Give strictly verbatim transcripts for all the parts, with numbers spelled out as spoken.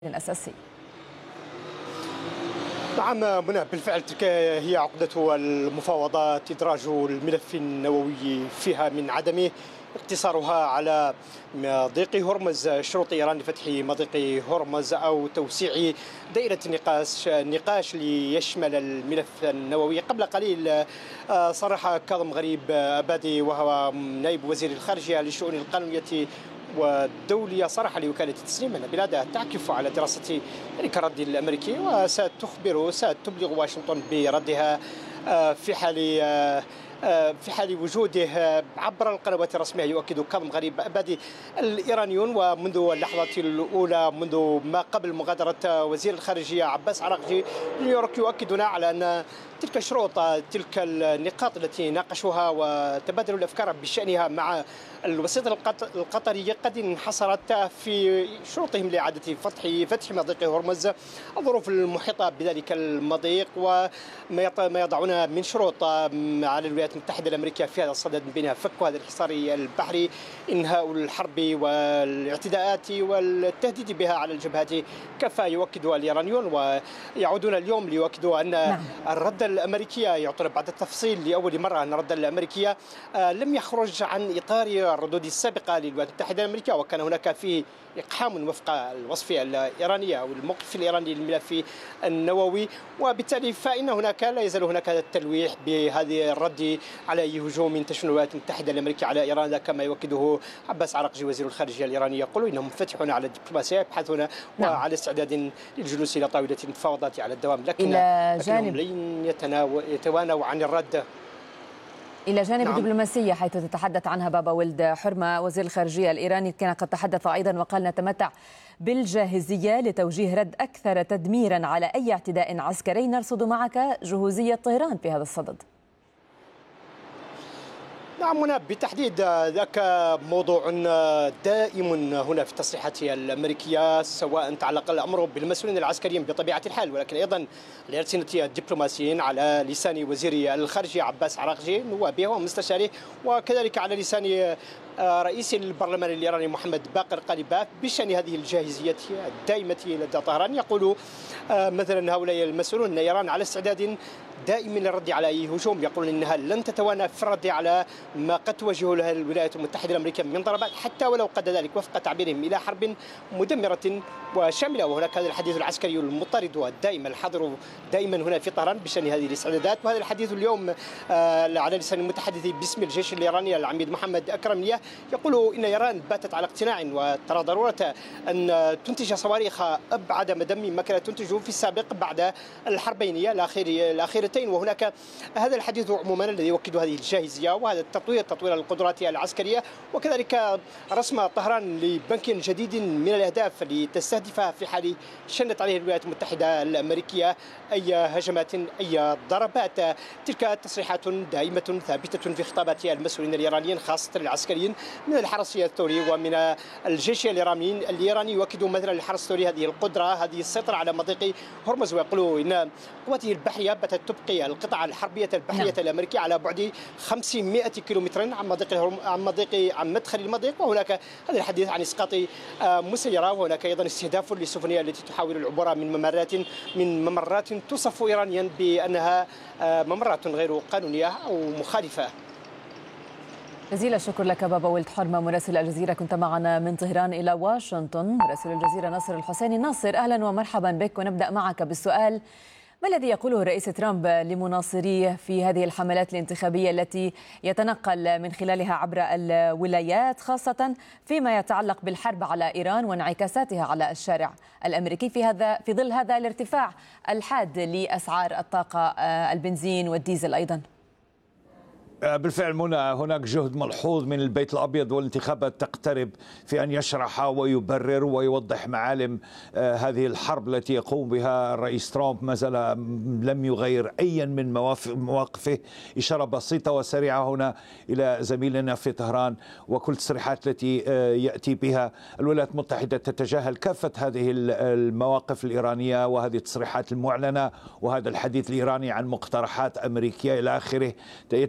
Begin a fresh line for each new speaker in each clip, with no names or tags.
الأساسي.
نعم منى، بالفعل تلك هي عقدة المفاوضات، إدراج الملف النووي فيها من عدمه، اقتصارها على مضيق هرمز، شروط إيران لفتح مضيق هرمز أو توسيع دائرة النقاش النقاش ليشمل الملف النووي. قبل قليل صرح كاظم غريب أبادي وهو نائب وزير الخارجية للشؤون القانونية والدولية، صرح لوكالة تسنيم أن بلاده تعكف على دراسة ذلك الرد الأمريكي وستخبر ستبلغ واشنطن بردها في حال في حال وجوده عبر القنوات الرسمية. يؤكد كاظم غريب أبادي الإيرانيون ومنذ اللحظة الأولى، منذ ما قبل مغادرة وزير الخارجية عباس عراقجي نيويورك، يؤكدون على أن تلك الشروط، تلك النقاط التي ناقشوها وتبادلوا الأفكار بشأنها مع الوسيط القطري قد انحصرت في شروطهم لإعادة فتح فتح مضيق هرمز، الظروف المحيطة بذلك المضيق وما يضعون من شروط على الولايات المتحدة الأمريكية في هذا الصدد، من بينها فك هذا الحصار البحري، إنهاء الحرب والاعتداءات والتهديد بها على الجبهات كفى. يؤكد الإيرانيون ويعودون اليوم ليؤكدوا أن الرد الأمريكي يعطون بعد التفصيل لأول مرة أن الرد الأمريكي لم يخرج عن إطار الردود السابقة للولايات المتحدة الأمريكية، وكان هناك فيه إقحام وفق الوصف الإيراني أو الموقف الإيراني للملف النووي، وبالتالي فإن هناك لا يزال هناك التلويح بهذه الرد على أي هجوم تشن الولايات المتحدة الأمريكية على إيران، كما يؤكده عباس عراقجي وزير الخارجية الإيراني. يقول إنهم منفتحون على الدبلوماسية، يبحثون نعم. وعلى استعداد للجلوس إلى طاولة المفاوضات على الدوام، لكن لكنهم لن يتوانوا عن الرد.
إلى جانب
نعم.
الدبلوماسية حيث تتحدث عنها بابا ولد حرمة وزير الخارجية الإيراني، كان قد تحدث أيضا وقال نتمتع بالجاهزية لتوجيه رد أكثر تدميرا على أي اعتداء عسكري، نرصد معك جهوزية طهران في هذا الصدد.
نعم هنا بالتحديد ذاك موضوع دائم هنا في التصريحات الأمريكية، سواء تعلق الأمر بالمسؤولين العسكريين بطبيعة الحال، ولكن أيضا لألسنة الدبلوماسيين على لسان وزير الخارجية عباس عراقجي نوابه ومستشاره، وكذلك على لسان رئيس البرلمان الإيراني محمد باقر قالباف بشأن هذه الجاهزية الدائمة لدى طهران. يقول مثلا هؤلاء المسؤولون أن إيران على استعداد دائما للرد على أي هجوم، يقولون أنها لن تتوانى في الرد على ما قد توجهه لها الولايات المتحدة الأمريكية من ضربات، حتى ولو قد ذلك وفق تعبيرهم إلى حرب مدمرة وشاملة. وهناك هذا الحديث العسكري المضطرد والدائم الحاضر دائما هنا في طهران بشأن هذه الاستعدادات، وهذا الحديث اليوم على لسان المتحدث باسم الجيش الإيراني العميد محمد أكرمنية، يقول إن إيران باتت على اقتناع وترى ضرورة أن تنتج صواريخ أبعد مدى مما كانت تنتجه في السابق بعد الحربين الأخيرتين. وهناك هذا الحديث عموما الذي يؤكد هذه الجاهزية وهذا التطوير تطوير القدرات العسكرية، وكذلك رسم طهران لبنك جديد من الأهداف لتستهدفها في حال شنت عليه الولايات المتحدة الأمريكية أي هجمات أي ضربات. تلك تصريحات دائمة ثابتة في خطابات المسؤولين الإيرانيين خاصة العسكريين من الحرس الثوري ومن الجيش الإيراني الإيراني يؤكد مثلا الحرس الثوري هذه القدرة، هذه السيطرة على مضيق هرمز، ويقولوا إن قوته البحرية باتت تبقي القطع الحربية البحرية نعم. الأمريكية على بعد خمسمائة كيلومتر عن مضيق عن مضيق عن مدخل المضيق. وهناك هذا الحديث عن إسقاط مسيرة، وهناك أيضا استهداف للسفن التي تحاول العبور من ممرات من ممرات توصف إيرانيا بأنها ممرات غير قانونية أو مخالفة.
جزيل الشكر لك بابا ولد حرمة مراسل الجزيرة، كنت معنا من طهران إلى واشنطن. مراسل الجزيرة ناصر الحسيني. ناصر أهلا ومرحبا بك، ونبدأ معك بالسؤال: ما الذي يقوله الرئيس ترامب لمناصريه في هذه الحملات الانتخابية التي يتنقل من خلالها عبر الولايات، خاصة فيما يتعلق بالحرب على إيران وانعكاساتها على الشارع الأمريكي في هذا في ظل هذا الارتفاع الحاد لأسعار الطاقة البنزين والديزل أيضا؟
بالفعل منى، هناك جهد ملحوظ من البيت الأبيض والانتخابات تقترب في أن يشرح ويبرر ويوضح معالم هذه الحرب التي يقوم بها الرئيس ترامب. ما زال لم يغير أي من مواقفه. إشارة بسيطة وسريعة هنا إلى زميلنا في طهران: وكل التصريحات التي يأتي بها الولايات المتحدة تتجاهل كافة هذه المواقف الإيرانية وهذه التصريحات المعلنة وهذا الحديث الإيراني عن مقترحات أمريكية إلى آخره. يتم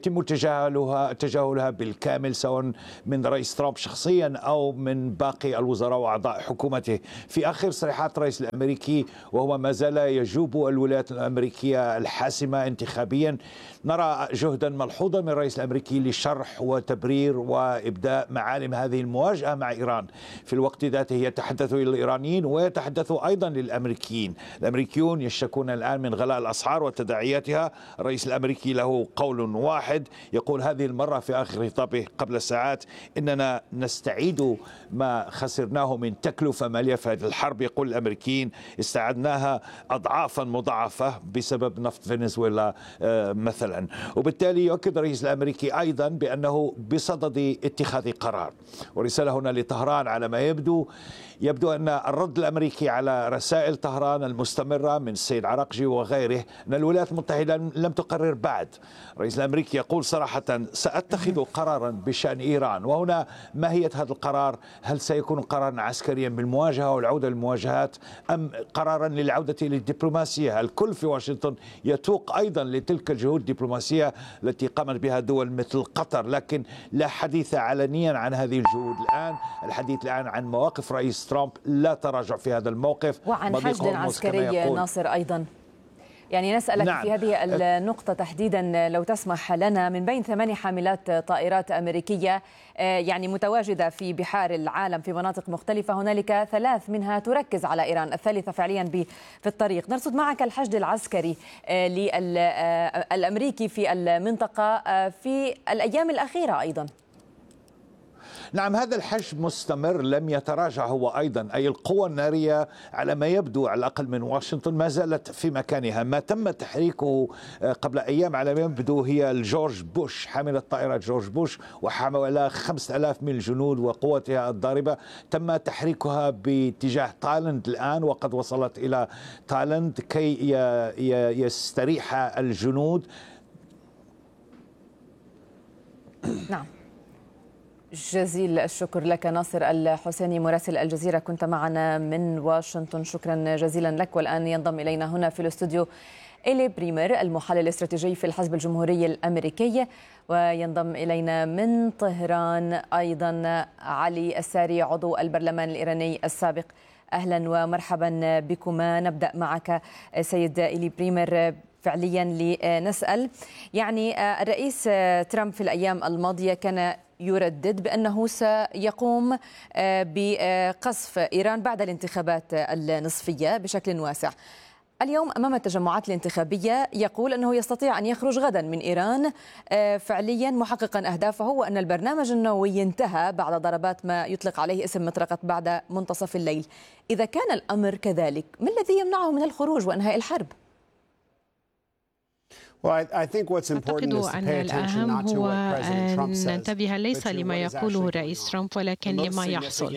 تجاهلها تجاهلها بالكامل سواء من رئيس ترامب شخصيا أو من باقي الوزراء وأعضاء حكومته. في آخر تصريحات الرئيس الأمريكي وهو ما زال يجوب الولايات الأمريكية الحاسمة انتخابيا، نرى جهدا ملحوظا من الرئيس الأمريكي لشرح وتبرير وإبداء معالم هذه المواجهة مع إيران. في الوقت ذاته يتحدث إلى الإيرانيين ويتحدث أيضا للأمريكيين. الأمريكيون يشكون الآن من غلاء الأسعار وتداعياتها. الرئيس الأمريكي له قول واحد، يقول هذه المرة في آخر خطابه قبل ساعات إننا نستعيد ما خسرناه من تكلفة مالية في هذه الحرب. يقول الأمريكيين استعدناها أضعافا مضاعفة بسبب نفط فنزويلا مثلا. وبالتالي يؤكد الرئيس الأمريكي أيضا بأنه بصدد اتخاذ قرار. ورسالة هنا لطهران على ما يبدو يبدو أن الرد الأمريكي على رسائل طهران المستمرة من السيد عراقجي وغيره أن الولايات المتحدة لم تقرر بعد. الرئيس الأمريكي يقول صراحة سأتخذ قرارا بشأن إيران. وهنا ماهية هذا القرار؟ هل سيكون قرارا عسكريا بالمواجهة والعودة للمواجهات أم قرارا للعودة للدبلوماسية؟ الكل في واشنطن يتوق أيضا لتلك الجهود الدبلوماسية التي قامت بها دول مثل قطر، لكن لا حديث علنيا عن هذه الجهود الآن. الحديث الآن عن مواقف رئيس ترامب، لا تراجع في هذا الموقف
وعن حشد عسكري. ناصر أيضا يعني نسألك نعم. في هذه النقطة تحديدا لو تسمح لنا، من بين ثماني حاملات طائرات أمريكية يعني متواجدة في بحار العالم في مناطق مختلفة، هنالك ثلاث منها تركز على إيران، الثالثة فعليا في الطريق. نرصد معك الحشد العسكري الأمريكي في المنطقة في الأيام الأخيرة أيضا.
نعم، هذا الحشد مستمر لم يتراجع هو أيضا، أي القوى النارية على ما يبدو على الأقل من واشنطن ما زالت في مكانها. ما تم تحريكه قبل أيام على ما يبدو هي الجورج بوش، حاملة طائرة جورج بوش وحملها خمسة آلاف من الجنود وقوتها الضاربة، تم تحريكها باتجاه تايلاند الآن، وقد وصلت إلى تايلاند كي يستريح الجنود.
نعم، جزيل الشكر لك ناصر الحسيني مراسل الجزيرة، كنت معنا من واشنطن، شكرا جزيلا لك. والآن ينضم إلينا هنا في الاستوديو إيلي بريمر المحلل الاستراتيجي في الحزب الجمهوري الأمريكي، وينضم إلينا من طهران أيضا علي الساري عضو البرلمان الإيراني السابق. أهلا ومرحبا بكما. نبدأ معك سيد إيلي بريمر فعليا لنسأل، يعني الرئيس ترامب في الأيام الماضية كان يردد بأنه سيقوم بقصف إيران بعد الانتخابات النصفية بشكل واسع. اليوم أمام التجمعات الانتخابية يقول أنه يستطيع أن يخرج غدا من إيران فعليا محققا أهدافه، وأن البرنامج النووي انتهى بعد ضربات ما يطلق عليه اسم مطرقة بعد منتصف الليل. إذا كان الأمر كذلك، ما الذي يمنعه من الخروج وإنهاء الحرب؟
أعتقد أن الأهم هو أن ننتبه ليس لما يقوله الرئيس ترامب ولكن لما يحصل.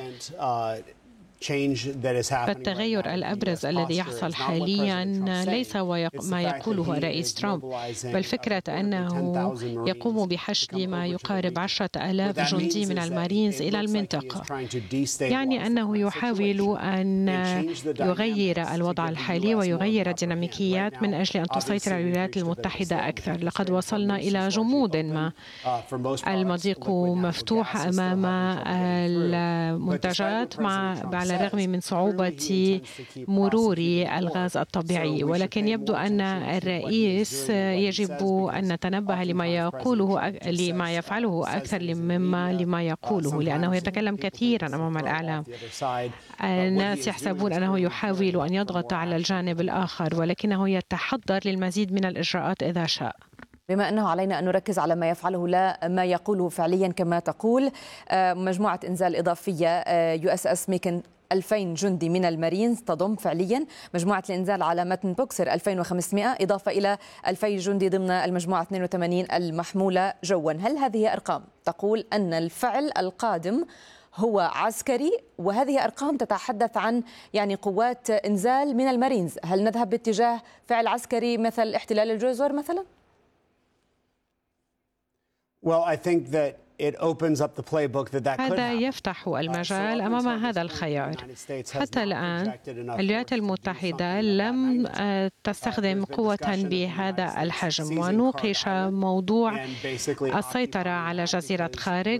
فالتغير الأبرز الذي يحصل حاليا ليس ما يقوله الرئيس ترامب، بل فكرة أنه يقوم بحشد ما يقارب عشرة آلاف جندي من المارينز إلى المنطقة، يعني أنه يحاول أن يغير الوضع الحالي ويغير الديناميكيات من أجل أن تسيطر الولايات المتحدة أكثر. لقد وصلنا إلى جمود ما، المضيق مفتوح أمام المنتجات مع على الرغم من صعوبة مرور الغاز الطبيعي، ولكن يبدو أن الرئيس يجب أن نتنبه لما يقوله لما يفعله أكثر مما لما يقوله، لأنه يتكلم كثيرا أمام الإعلام. الناس يحسبون أنه يحاول أن يضغط على الجانب الآخر، ولكنه يتحضر للمزيد من الإجراءات إذا شاء.
بما أنه علينا أن نركز على ما يفعله لا ما يقوله فعليا، كما تقول مجموعة إنزال إضافية يو اس اس ميكن ألفين جندي من المارينز تضم فعليا مجموعة الإنزال على متن بوكسر ألفين وخمسمائة إضافة إلى ألفين جندي ضمن المجموعة اثنين وثمانين المحمولة جوا. هل هذه أرقام تقول أن الفعل القادم هو عسكري، وهذه أرقام تتحدث عن يعني قوات إنزال من المارينز؟ هل نذهب باتجاه فعل عسكري مثل احتلال الجزر مثلا؟
هذا يفتح المجال أمام هذا الخيار. حتى الآن الولايات المتحدة لم تستخدم قوة بهذا الحجم، ونوقش موضوع السيطرة على جزيرة خارج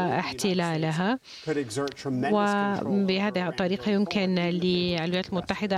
واحتلالها، وبهذه الطريقة يمكن للولايات المتحدة